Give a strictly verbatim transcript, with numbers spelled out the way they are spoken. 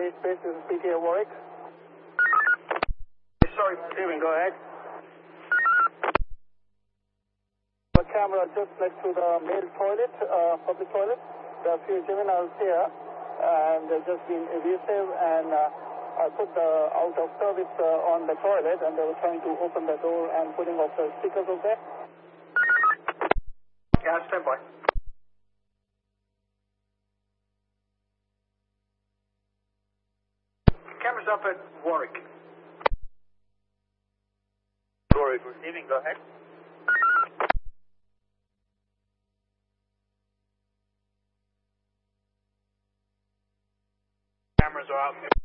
Base Base, this is P T A Warwick. Sorry, Steven, go ahead. A camera just next to the male toilet, uh, public toilet. There are a few juveniles here, and they've just been evasive, and uh, I put the out of service uh, on the toilet, and they were trying to open the door and putting off the stickers over there. Yeah, stand by. Camera's up at Warwick. Warwick receiving, go ahead. Cameras are out.